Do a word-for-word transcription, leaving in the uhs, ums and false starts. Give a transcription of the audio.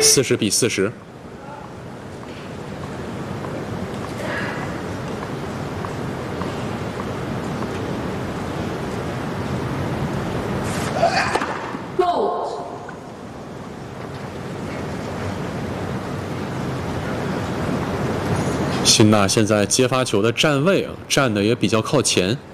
四十比四十。辛纳现在接发球的站位啊，站的也比较靠前。